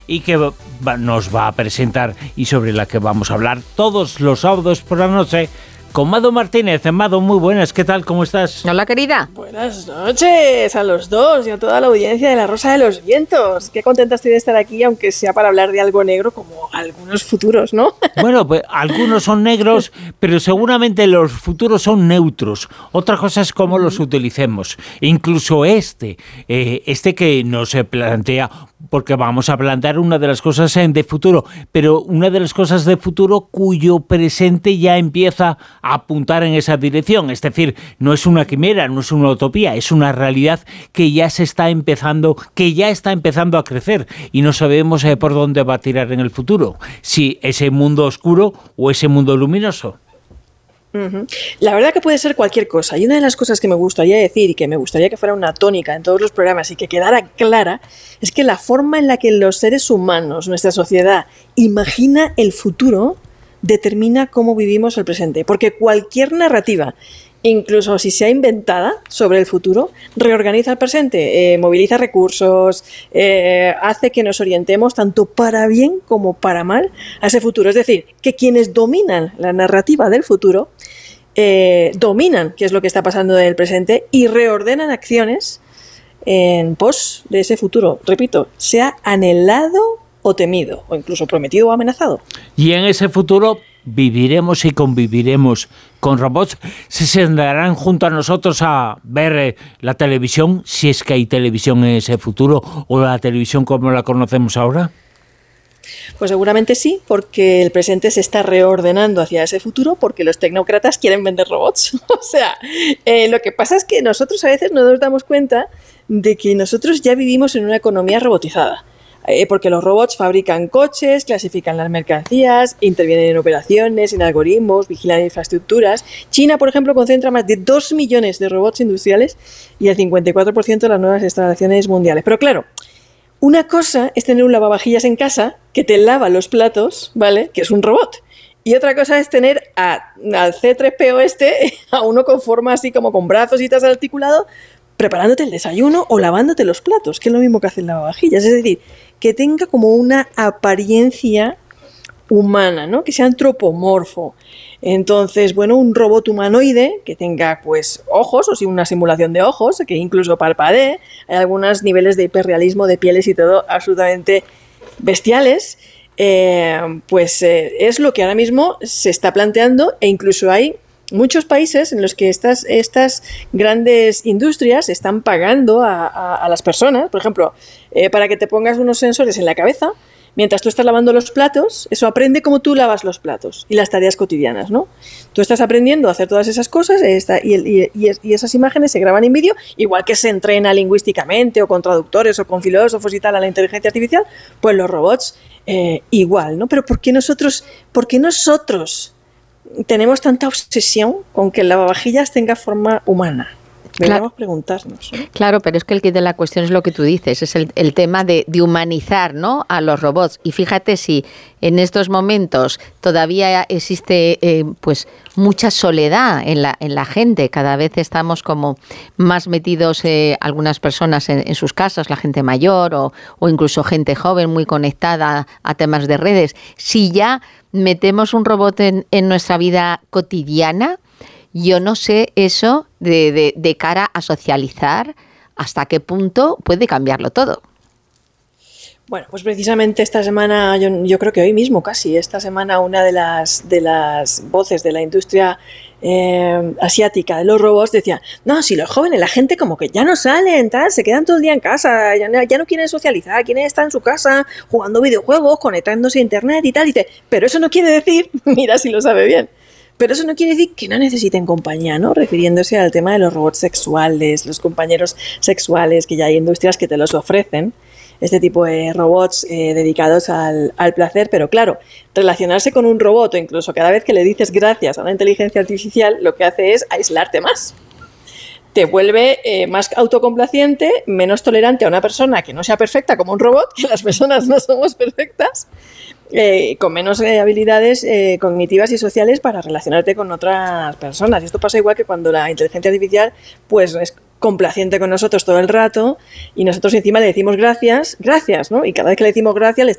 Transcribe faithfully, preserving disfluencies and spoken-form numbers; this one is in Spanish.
y que va, nos va a presentar y sobre la que vamos a hablar todos los sábados por la noche con Mado Martínez. Mado, muy buenas, ¿qué tal? ¿Cómo estás? Hola, querida. Buenas noches a los dos y a toda la audiencia de La Rosa de los Vientos. Qué contenta estoy de estar aquí, aunque sea para hablar de algo negro como algunos futuros, ¿no? Bueno, pues algunos son negros, pero seguramente los futuros son neutros. Otra cosa es cómo los utilicemos. Incluso este, eh, este que nos plantea, porque vamos a plantear una de las cosas de futuro, pero una de las cosas de futuro cuyo presente ya empieza a apuntar en esa dirección. Es decir, no es una quimera, no es una utopía, es una realidad que ya se está empezando, que ya está empezando a crecer y no sabemos eh, por dónde va a tirar en el futuro. Si ese mundo oscuro o ese mundo luminoso. Uh-huh. La verdad que puede ser cualquier cosa, y una de las cosas que me gustaría decir y que me gustaría que fuera una tónica en todos los programas y que quedara clara es que la forma en la que los seres humanos, nuestra sociedad, imagina el futuro determina cómo vivimos el presente, porque cualquier narrativa, incluso si sea inventada sobre el futuro, reorganiza el presente, eh, moviliza recursos, eh, hace que nos orientemos tanto para bien como para mal a ese futuro. Es decir, que quienes dominan la narrativa del futuro eh, dominan qué es lo que está pasando en el presente y reordenan acciones en pos de ese futuro. Repito, sea anhelado o temido, o incluso prometido o amenazado. Y en ese futuro viviremos y conviviremos con robots. Se sentarán junto a nosotros a ver eh, la televisión, si es que hay televisión en ese futuro, o la televisión como la conocemos ahora. Pues seguramente sí, porque el presente se está reordenando hacia ese futuro, porque los tecnócratas quieren vender robots. O sea, eh, lo que pasa es que nosotros a veces no nos damos cuenta de que nosotros ya vivimos en una economía robotizada. Eh, porque los robots fabrican coches, clasifican las mercancías, intervienen en operaciones, en algoritmos, vigilan infraestructuras. China, por ejemplo, concentra más de dos millones de robots industriales y el cincuenta y cuatro por ciento de las nuevas instalaciones mundiales. Pero claro, una cosa es tener un lavavajillas en casa que te lava los platos, ¿vale? Que es un robot. Y otra cosa es tener a, al C tres P O este, a uno con forma así como con brazos y tal articulado, preparándote el desayuno o lavándote los platos, que es lo mismo que hace el lavavajillas. Es decir, que tenga como una apariencia humana, ¿no? Que sea antropomorfo. Entonces, bueno, un robot humanoide que tenga, pues, ojos, o si una simulación de ojos, que incluso parpadee. Hay algunos niveles de hiperrealismo de pieles y todo absolutamente bestiales. Eh, pues eh, es lo que ahora mismo se está planteando, e incluso hay muchos países en los que estas, estas grandes industrias están pagando a, a, a las personas, por ejemplo, eh, para que te pongas unos sensores en la cabeza, mientras tú estás lavando los platos, eso aprende cómo tú lavas los platos y las tareas cotidianas, ¿no? Tú estás aprendiendo a hacer todas esas cosas esta, y, y, y, y esas imágenes se graban en vídeo, igual que se entrena lingüísticamente o con traductores o con filósofos y tal a la inteligencia artificial, pues los robots eh, igual, ¿no? Pero ¿por qué nosotros, por qué nosotros tenemos tanta obsesión con que el lavavajillas tenga forma humana? Deberíamos preguntarnos, ¿no? Claro, pero es que el kit de la cuestión es lo que tú dices, es el, el tema de, de humanizar, ¿no?, a los robots. Y fíjate si en estos momentos todavía existe eh, pues mucha soledad en la, en la gente. Cada vez estamos como más metidos eh, algunas personas en, en sus casas, la gente mayor o, o incluso gente joven muy conectada a temas de redes. Si ya metemos un robot en, en nuestra vida cotidiana, yo no sé eso de, de, de cara a socializar, hasta qué punto puede cambiarlo todo. Bueno, pues precisamente esta semana, yo, yo creo que hoy mismo casi, esta semana una de las, de las voces de la industria eh, asiática de los robots decía, no, si los jóvenes, la gente como que ya no salen, tal, se quedan todo el día en casa, ya no, ya no quieren socializar, quieren estar en su casa jugando videojuegos, conectándose a internet y tal, y dice, pero eso no quiere decir, mira si lo sabe bien, pero eso no quiere decir que no necesiten compañía, ¿no? Refiriéndose al tema de los robots sexuales, los compañeros sexuales, que ya hay industrias que te los ofrecen, este tipo de robots eh, dedicados al, al placer, pero claro, relacionarse con un robot o incluso cada vez que le dices gracias a una inteligencia artificial, lo que hace es aislarte más. Te vuelve eh, más autocomplaciente, menos tolerante a una persona que no sea perfecta como un robot, que las personas no somos perfectas, eh, con menos eh, habilidades eh, cognitivas y sociales para relacionarte con otras personas. Y esto pasa igual que cuando la inteligencia artificial pues es complaciente con nosotros todo el rato y nosotros encima le decimos gracias, gracias, ¿no? Y cada vez que le decimos gracias le,